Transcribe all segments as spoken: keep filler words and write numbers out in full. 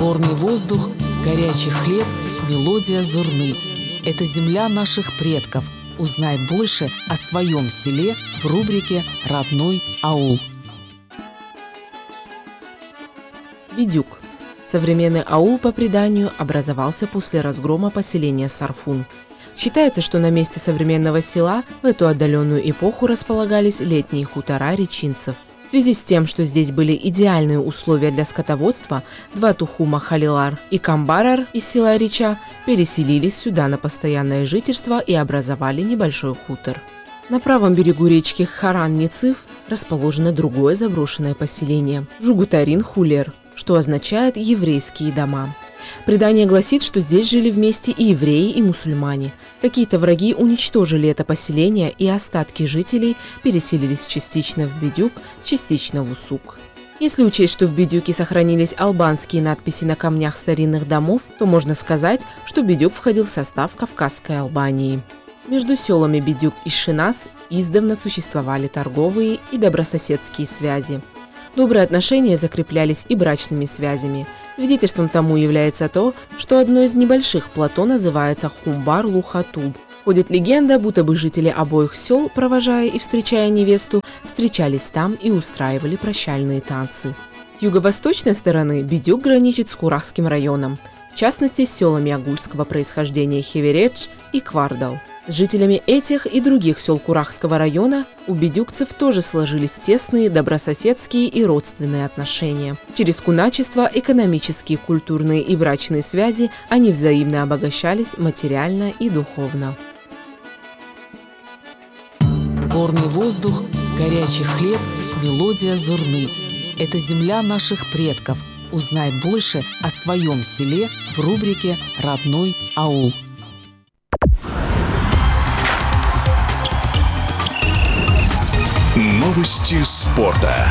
Горный воздух, горячий хлеб, мелодия зурны. Это земля наших предков. Узнай больше о своем селе в рубрике «Родной аул». Бидюк. Современный аул, по преданию, образовался после разгрома поселения Сарфун. Считается, что на месте современного села в эту отдаленную эпоху располагались летние хутора речинцев. В связи с тем, что здесь были идеальные условия для скотоводства, два тухума Халилар и Камбарар из села Рича переселились сюда на постоянное жительство и образовали небольшой хутор. На правом берегу речки Харан-Нициф расположено другое заброшенное поселение – Жугутарин-Хулер, что означает «еврейские дома». Предание гласит, что здесь жили вместе и евреи, и мусульмане. Какие-то враги уничтожили это поселение, и остатки жителей переселились частично в Бидюк, частично в Усук. Если учесть, что в Бидюке сохранились албанские надписи на камнях старинных домов, то можно сказать, что Бидюк входил в состав Кавказской Албании. Между селами Бидюк и Шинас издавна существовали торговые и добрососедские связи. Добрые отношения закреплялись и брачными связями. Свидетельством тому является то, что одно из небольших плато называется Хумбар-Лухатуб. Ходит легенда, будто бы жители обоих сел, провожая и встречая невесту, встречались там и устраивали прощальные танцы. С юго-восточной стороны Бидюк граничит с Курахским районом, в частности с селами агульского происхождения Хевередж и Квардал. С жителями этих и других сел Курахского района у бидюкцев тоже сложились тесные добрососедские и родственные отношения. Через куначество, экономические, культурные и брачные связи они взаимно обогащались материально и духовно. Горный воздух, горячий хлеб, мелодия зурны. Это земля наших предков. Узнай больше о своем селе в рубрике «Родной аул». Новости спорта.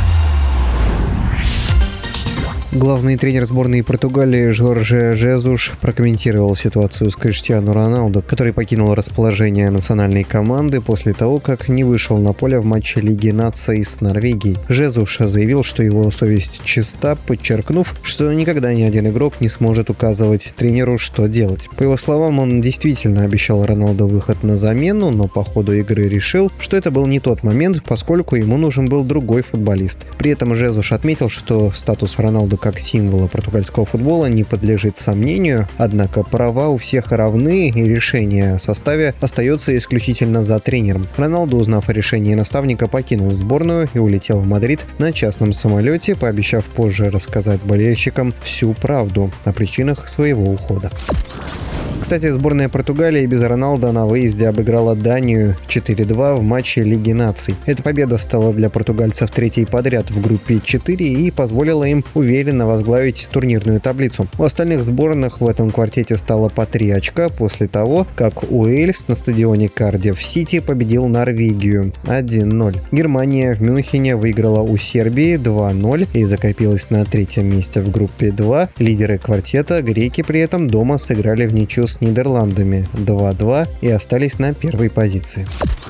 Главный тренер сборной Португалии Жорже Жезуш прокомментировал ситуацию с Криштиану Роналду, который покинул расположение национальной команды после того, как не вышел на поле в матче Лиги наций с Норвегией. Жезуш заявил, что его совесть чиста, подчеркнув, что никогда ни один игрок не сможет указывать тренеру, что делать. По его словам, он действительно обещал Роналду выход на замену, но по ходу игры решил, что это был не тот момент, поскольку ему нужен был другой футболист. При этом Жезуш отметил, что статус Роналду как символа португальского футбола не подлежит сомнению, однако права у всех равны, и решение о составе остается исключительно за тренером. Роналду, узнав о решении наставника, покинул сборную и улетел в Мадрид на частном самолете, пообещав позже рассказать болельщикам всю правду о причинах своего ухода. Кстати, сборная Португалии без Роналдо на выезде обыграла Данию четыре-два в матче Лиги наций. Эта победа стала для португальцев третьей подряд в группе четыре и позволила им уверенно возглавить турнирную таблицу. У остальных сборных в этом квартете стало по три очка после того, как Уэльс на стадионе Кардифф-Сити победил Норвегию один ноль. Германия в Мюнхене выиграла у Сербии два ноль и закрепилась на третьем месте в группе два. Лидеры квартета, греки, при этом дома сыграли в ничью с Нидерландами два-два и остались на первой позиции.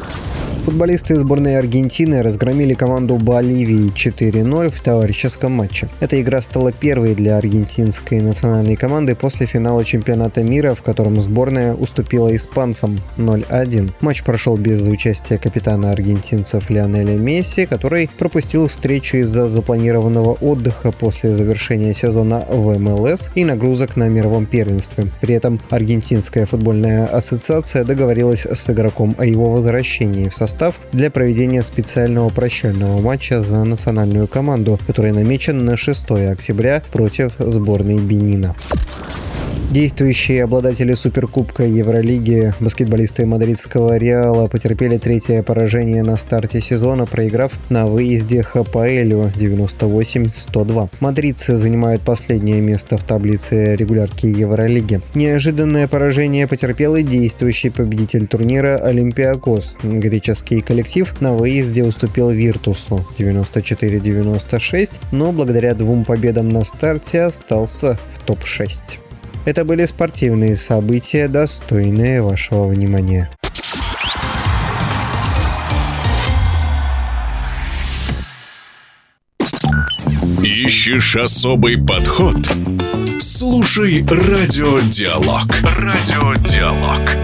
Футболисты сборной Аргентины разгромили команду Боливии четыре ноль в товарищеском матче. Эта игра стала первой для аргентинской национальной команды после финала чемпионата мира, в котором сборная уступила испанцам ноль один. Матч прошел без участия капитана аргентинцев Лионеля Месси, который пропустил встречу из-за запланированного отдыха после завершения сезона в эм эл эс и нагрузок на мировом первенстве. При этом Аргентинская футбольная ассоциация договорилась с игроком о его возвращении в состав для проведения специального прощального матча за национальную команду, который намечен на шестое октября против сборной Бенина. Действующие обладатели Суперкубка Евролиги, баскетболисты мадридского Реала, потерпели третье поражение на старте сезона, проиграв на выезде ХПЛу девяносто восемь сто два. Мадридцы занимают последнее место в таблице регулярки Евролиги. Неожиданное поражение потерпел и действующий победитель турнира Олимпиакос. Греческий коллектив на выезде уступил Виртусу девяносто четыре девяносто шесть, но благодаря двум победам на старте остался в топ шесть. Это были спортивные события, достойные вашего внимания. Ищешь особый подход? Слушай Радиодиалог. Радиодиалог.